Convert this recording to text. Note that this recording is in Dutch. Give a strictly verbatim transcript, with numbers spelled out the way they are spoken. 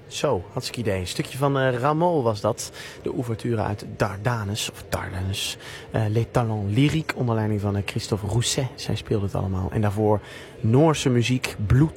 Zo, hartstikke idee. Een stukje van uh, Rameau was dat. De ouverture uit Dardanus, of Dardanus. Uh, Les Talents Lyriques, onder leiding van uh, Christophe Rousset. Zij speelde het allemaal. En daarvoor Noorse muziek, bloed